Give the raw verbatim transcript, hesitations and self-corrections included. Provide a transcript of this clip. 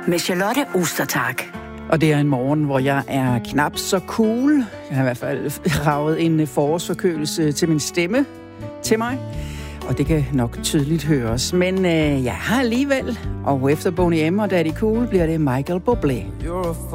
med Charlotte Ostertag. Og det er en morgen, hvor jeg er knap så cool. Jeg har i hvert fald raget en forårsforkølelse til min stemme til mig. Og det kan nok tydeligt høres. Men øh, jeg har alligevel, og efter Boney M og Daddy Cool, bliver det Michael Bublé.